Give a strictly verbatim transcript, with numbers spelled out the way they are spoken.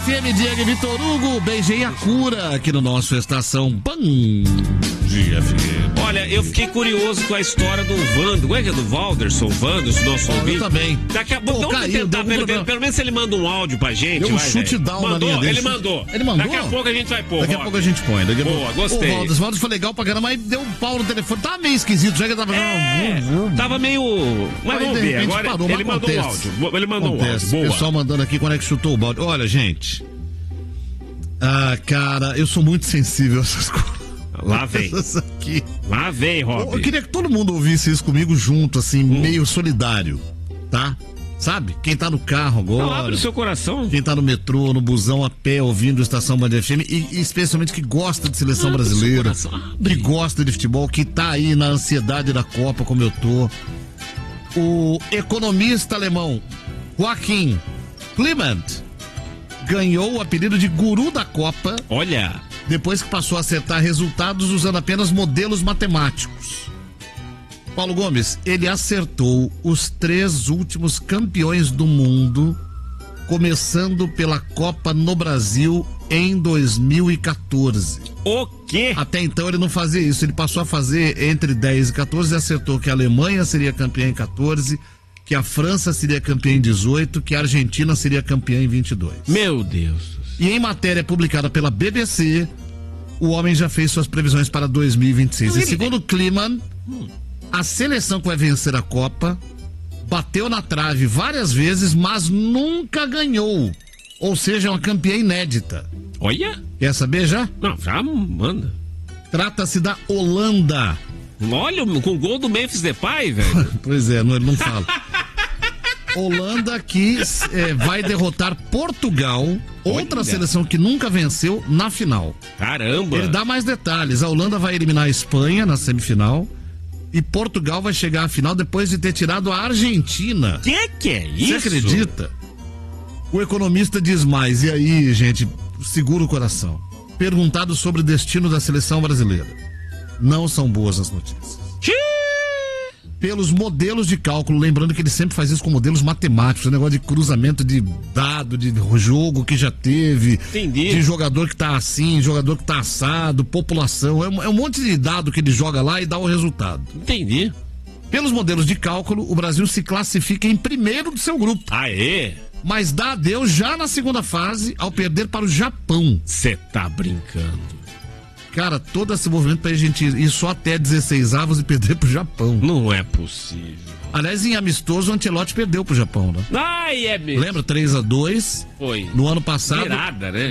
F M, Diego e Vitor Hugo, beijei a cura aqui no nosso Estação Band F M. Olha, eu fiquei curioso com a história do Vando. Como é que é do Valderson, Vandos, nosso ouvinte? Eu também. Daqui a pouco, Pô, vamos caiu, tentar, deu pelo, um pelo, pelo menos ele manda um áudio pra gente. Deu um vai, chute velho. down mandou, na linha dele. Ele mandou. Ele mandou? Daqui a pouco a gente vai pôr. Daqui a Rob. pouco a gente põe. Daqui a Boa, pouco. gostei. O Valdes, Valdes foi legal pra caramba, mas deu um pau no telefone. Tava meio esquisito, já que tava... É, tava meio... Mas Aí, vamos de ver, repente, agora parou, ele mas mandou um acontece. áudio. Ele mandou um Acontece. áudio, boa. O pessoal mandando aqui quando é que chutou o balde. Olha, gente... Ah, cara, eu sou muito sensível a essas coisas. Lá vem. Aqui. Lá vem, Rob. Eu queria que todo mundo ouvisse isso comigo junto, assim, hum. meio solidário, tá? Sabe? Quem tá no carro agora. Não, abre o seu coração. Quem tá no metrô, no busão, a pé, ouvindo Estação Band F M, e, e especialmente que gosta de seleção abre brasileira, que gosta de futebol, que tá aí na ansiedade da Copa, como eu tô. O economista alemão Joachim Clement ganhou o apelido de guru da Copa. Olha. Depois que passou a acertar resultados usando apenas modelos matemáticos. Paulo Gomes, ele acertou os três últimos campeões do mundo, começando pela Copa no Brasil em dois mil e quatorze. O quê? Até então ele não fazia isso, ele passou a fazer entre dez e quatorze e acertou que a Alemanha seria campeã em quatorze, que a França seria campeã em dezoito, que a Argentina seria campeã em vinte e dois. Meu Deus. E em matéria publicada pela B B C, o homem já fez suas previsões para dois mil e vinte e seis. E segundo o Kliman, a seleção que vai vencer a Copa bateu na trave várias vezes, mas nunca ganhou. Ou seja, é uma campeã inédita. Olha. Quer saber já? Não, já manda. Trata-se da Holanda. Olha, com o gol do Memphis Depay, velho. Pois é, não, ele não fala. Holanda que é, vai derrotar Portugal, outra Olha. seleção que nunca venceu, na final. Caramba! Ele dá mais detalhes. A Holanda vai eliminar a Espanha na semifinal e Portugal vai chegar à final depois de ter tirado a Argentina. Que que é isso? Você acredita? O economista diz mais. E aí, gente, segura o coração. Perguntado sobre o destino da seleção brasileira. Não são boas as notícias. Que? Pelos modelos de cálculo, lembrando que ele sempre faz isso com modelos matemáticos, o negócio de cruzamento de dado, de jogo que já teve, Entendi. De jogador que tá assim, jogador que tá assado, população, é um, é um monte de dado que ele joga lá e dá o resultado. Entendi. Pelos modelos de cálculo, o Brasil se classifica em primeiro do seu grupo. Aê! Mas dá adeus já na segunda fase ao perder para o Japão. Você tá brincando. Cara, todo esse movimento pra gente ir só até dezesseis avos e perder pro Japão. Não é possível. Aliás, em amistoso, o Ancelotti perdeu pro Japão, né? Ai, é mesmo. Lembra? três a dois. Foi. No ano passado. Virada, né?